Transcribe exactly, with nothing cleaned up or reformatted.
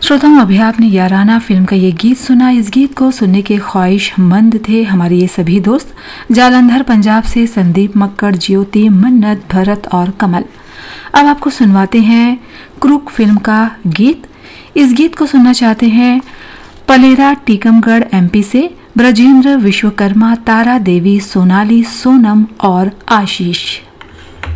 श्रोताओं, अभी आपने याराना फिल्म का ये गीत सुना। इस गीत को सुनने के ख्वाहिशमंद थे हमारे ये सभी दोस्त जालंधर पंजाब से संदीप मक्कड़, ज्योति, मन्नत, भरत और कमल। अब आपको सुनवाते हैं क्रूक फिल्म का गीत। इस गीत को सुनना चाहते हैं पलेरा टीकमगढ़ एमपी से ब्रजेंद्र, विश्वकर्मा, तारा देवी, सोनाली, सोनम और आशीष।